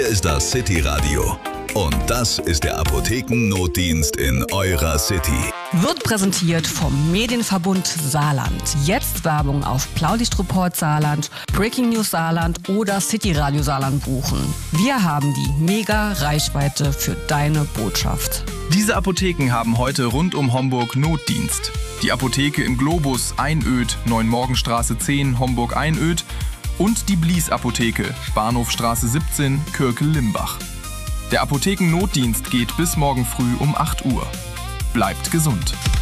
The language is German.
ist das City Radio. Und das ist der Apothekennotdienst in eurer City. Wird präsentiert vom Medienverbund Saarland. Jetzt Werbung auf Blaulichtreport Saarland, Breaking News Saarland oder City Radio Saarland buchen. Wir haben die Mega-Reichweite für deine Botschaft. Diese Apotheken haben heute rund um Homburg Notdienst. Die Apotheke im Globus Einöd, 9-Morgenstraße 10, Homburg-Einöd und die Blies-Apotheke, Bahnhofstraße 17, Kürkel-Limbach. Der Apothekennotdienst geht bis morgen früh um 8 Uhr. Bleibt gesund.